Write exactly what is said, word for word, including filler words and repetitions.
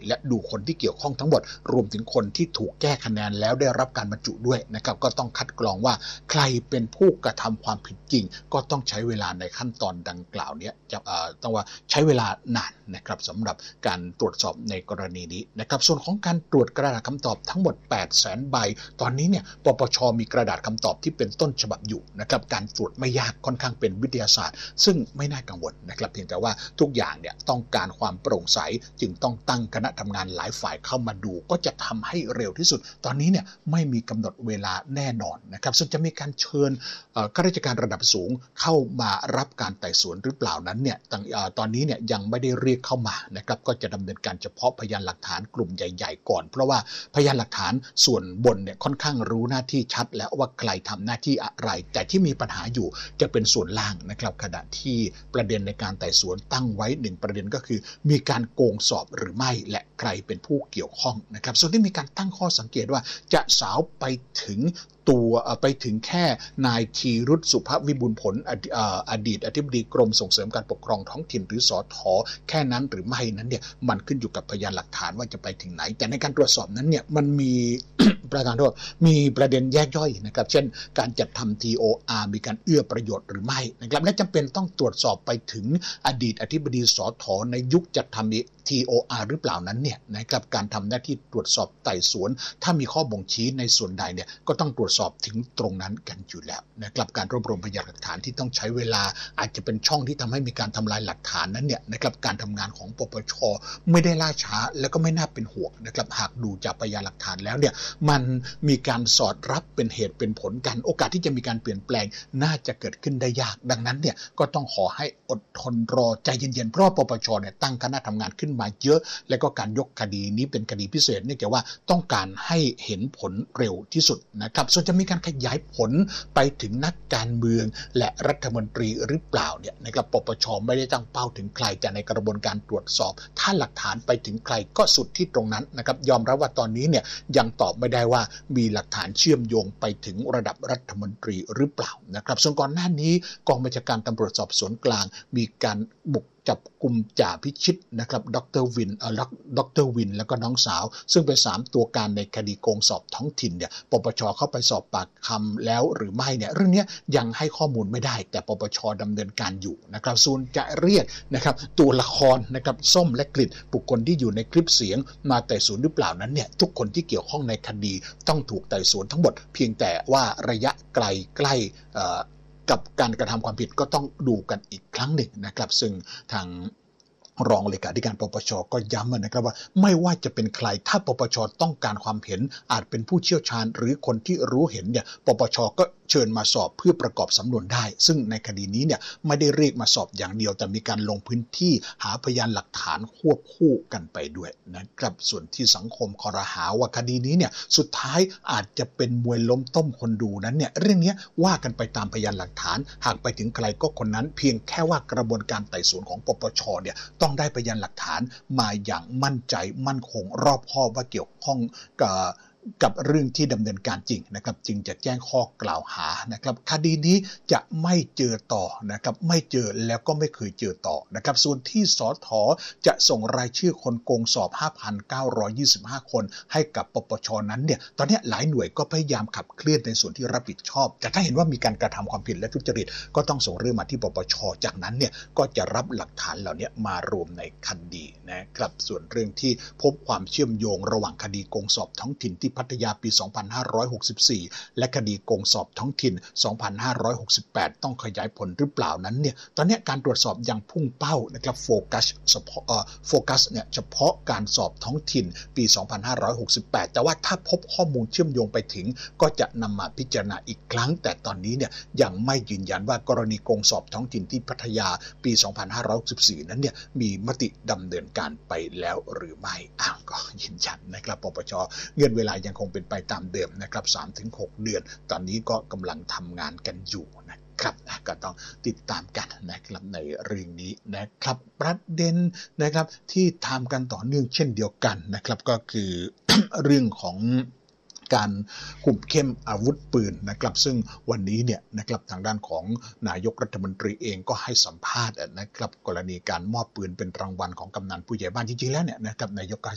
และดูคนที่เกี่ยวข้องทั้งหมดรวมถึงคนที่ถูกแก้คะแนนแล้วได้รับการบรรจุด้วยนะครับก็ต้องคัดกรองว่าใครเป็นผู้กระทำความผิดจริงก็ต้องใช้เวลาในขั้นตอนดังกล่าวนี้จะเอ่อต้องว่าใช้เวลานานนะครับสำหรับการตรวจสอบในกรณีนี้นะครับส่วนของการตรวจกระดาษคำตอบทั้งหมด แปดแสน ใบตอนนี้เนี่ยปปช.มีกระดาษคำตอบที่เป็นต้นฉบับอยู่นะครับการตรวจไม่ยากค่อนข้างเป็นวิทยาศาสตร์ซึ่งไม่น่ากังวลนะครับเพียงแต่ว่าทุกอย่างเนี่ยต้องการความโปร่งใสจึงต้องตั้งคณะทำงานหลายฝ่ายเข้ามาดูก็จะทำให้เร็วที่สุดตอนนี้เนี่ยไม่มีกำหนดเวลาแน่นอนนะครับซึ่งจะมีการเชิญข้าราชการระดับสูงเข้ามารับการไต่สวนหรือเปล่านั้นเนี่ยตอนนี้เนี่ยยังไม่ได้เรียกเข้ามานะครับก็จะดำเนินการเฉพาะพยานหลักฐานกลุ่มใหญ่ๆก่อนเพราะว่าพยานหลักฐานส่วนบนเนี่ยค่อนข้างรู้หน้าที่ชัดแล้วว่าใครทำหน้าที่อะไรแต่ที่มีปัญหาอยู่จะเป็นส่วนล่างนะครับขณะที่ประเด็นในการไต่สวนตั้งไว้หนึ่งประเด็นก็คือมีการโกงสอบหรือไม่และใครเป็นผู้เกี่ยวข้องนะครับส่วนที่มีการตั้งข้อสังเกตว่าจะสาวไปถึงตัวไปถึงแค่นายธีรุษสุภวิบูลย์ผลอดีตอธิบดีกรมส่งเสริมการปกครองท้องถิ่นหรือสทแค่นั้นหรือไม่นั้นเนี่ยมันขึ้นอยู่กับพยานหลักฐานว่าจะไปถึงไหนแต่ในการตรวจสอบนั้นเนี่ยมันมี ประการโทษมีประเด็นแยกย่อยนะครับเช่นการจัดทำ ที โอ อาร์ มีการเอื้อประโยชน์หรือไม่นะครับและจำเป็นต้องตรวจสอบไปถึงอดีตอธิบดีสทในยุคจัดทำ ที โอ อาร์ หรือเปล่านั้นเนี่ยนะครับการทำหน้าที่ตรวจสอบไต่สวนถ้ามีข้อบ่งชี้ในส่วนใดเนี่ยก็ต้องตรวจสอบถึงตรงนั้นกันอยู่แล้วนะครับการรวบรวมพยานหลักฐานที่ต้องใช้เวลาอาจจะเป็นช่องที่ทำให้มีการทำลายหลักฐานนั้นเนี่ยนะครับการทำงานของปปช.ไม่ได้ล่าช้าและก็ไม่น่าเป็นห่วงนะครับหากดูจากพยานหลักฐานแล้วเนี่ยมันมีการสอดรับเป็นเหตุเป็นผลกันโอกาสที่จะมีการเปลี่ยนแปลงน่าจะเกิดขึ้นได้ยากดังนั้นเนี่ยก็ต้องขอให้อดทนรอใจเย็นๆเพราะปปช.เนี่ยตั้งคณะทำงานขึ้นมาเยอะและก็การยกคดีนี้เป็นคดีพิเศษเนื่องจากว่าต้องการให้เห็นผลเร็วที่สุดนะครับส่วนจะมีการขยายผลไปถึงนักการเมืองและรัฐมนตรีหรือเปล่าเนี่ยนะครับปปช.ไม่ได้ตั้งเป้าถึงใครแต่ในกระบวนการตรวจสอบถ้าหลักฐานไปถึงใครก็สุดที่ตรงนั้นนะครับยอมรับว่าตอนนี้เนี่ยยังตอบไม่ได้ว่ามีหลักฐานเชื่อมโยงไปถึงระดับรัฐมนตรีหรือเปล่านะครับส่วนก่อนหน้านี้กองบัญชาการตำรวจสอบสวนกลางมีการบุกจับกุมจ่าพิชิตนะครับดรวินเอ่อดรวินแล้วก็น้องสาวซึ่งเป็นสามตัวการในคดีโกงสอบท้องถิ่นเนี่ยปปช.เข้าไปสอบปากคำแล้วหรือไม่เนี่ยเรื่องนี้ยังให้ข้อมูลไม่ได้แต่ปปช.ดำเนินการอยู่นะครับส่วนจะเรียกนะครับตัวละครนะครับส้มและกฤษบุคคลที่อยู่ในคลิปเสียงมาไต่สวนหรือเปล่านั้นเนี่ยทุกคนที่เกี่ยวข้องในคดีต้องถูกไต่สวนทั้งหมดเพียงแต่ว่าระยะไกลใกล้กับการกระทำความผิดก็ต้องดูกันอีกครั้งหนึ่งนะครับซึ่งทางรองเลขาธิการปปช.ก็ย้ำนะครับว่าไม่ว่าจะเป็นใครถ้าปปช.ต้องการความเห็นอาจเป็นผู้เชี่ยวชาญหรือคนที่รู้เห็นเนี่ยปปช.ก็เชิญมาสอบเพื่อประกอบสำนวนได้ซึ่งในคดีนี้เนี่ยไม่ได้เรียกมาสอบอย่างเดียวแต่มีการลงพื้นที่หาพยานหลักฐานควบคู่กันไปด้วยนะครับส่วนที่สังคมคอรหาว่าคดีนี้เนี่ยสุดท้ายอาจจะเป็นมวยล้มต้มคนดูนั้นเนี่ยเรื่องนี้ว่ากันไปตามพยานหลักฐานหากไปถึงใครก็คนนั้นเพียงแค่ว่ากระบวนการไต่สวนของปปช.เนี่ยต้องได้พยานหลักฐานมาอย่างมั่นใจมั่นคงรอบคอบว่าเกี่ยวข้องกับกับเรื่องที่ดำเนินการจริงนะครับจึงจะแจ้งข้อกล่าวหานะครับคดีนี้จะไม่เจอต่อนะครับไม่เจอแล้วก็ไม่เคยเจอต่อนะครับส่วนที่สทจะส่งรายชื่อคนโกงสอบ ห้าพันเก้าร้อยยี่สิบห้า คนให้กับปปช.นั้นเนี่ยตอนนี้หลายหน่วยก็พยายามขับเคลื่อนในส่วนที่รับผิดชอบแต่ถ้าเห็นว่ามีการกระทำความผิดและทุจริตก็ต้องส่งเรื่องมาที่ปปช.จากนั้นเนี่ยก็จะรับหลักฐานเหล่านี้มารวมในคดีนะครับส่วนเรื่องที่พบความเชื่อมโยงระหว่างคดีโกงสอบท้องถิ่นที่พัทยาปี สองพันห้าร้อยหกสิบสี่ และคดีโกงสอบท้องถิ่น สองพันห้าร้อยหกสิบแปด ต้องขยายผลหรือเปล่านั้นเนี่ยตอนนี้การตรวจสอบยังพุ่งเป้านะครับโฟกัสเฉพาะเอ่อโฟกัสเนี่ยเฉพาะการสอบท้องถิ่นปี สองพันห้าร้อยหกสิบแปด แต่ว่าถ้าพบข้อมูลเชื่อมโยงไปถึงก็จะนำมาพิจารณาอีกครั้งแต่ตอนนี้เนี่ยยังไม่ยืนยันว่ากรณีโกงสอบท้องถิ่นที่พัทยาปี สองพันห้าร้อยหกสิบสี่ นั้นเนี่ยมีมติดำเนินการไปแล้วหรือไม่อ้าวก็ยืนยันนะครับปปช.เงื่อนเวลายังคงเป็นไปตามเดิมนะครับ สามถึงหก เดือนตอนนี้ก็กำลังทำงานกันอยู่นะครับก็ต้องติดตามกันนะครับในเรื่องนี้นะครับประเด็นนะครับที่ทำกันต่อเนื่องเช่นเดียวกันนะครับก็คือ เรื่องของการคุมเข้มอาวุธปืนนะครับซึ่งวันนี้เนี่ยนะครับทางด้านของนายกรัฐมนตรีเองก็ให้สัมภาษณ์นะครับกรณีการมอบปืนเป็นรางวัลของกำนันผู้ใหญ่บ้านจริงๆแล้วเนี่ยนะครับนายก